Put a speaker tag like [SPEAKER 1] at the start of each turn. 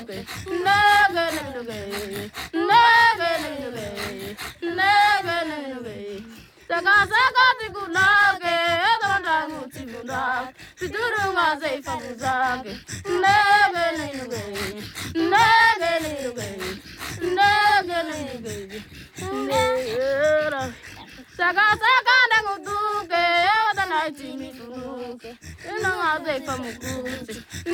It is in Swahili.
[SPEAKER 1] Saka tikulake, edonda mutimunda, piturunga zeifa muzake, nege ninuge, Saka nangutuke, edonda chimi tunuke, inanga zeifa mukuche,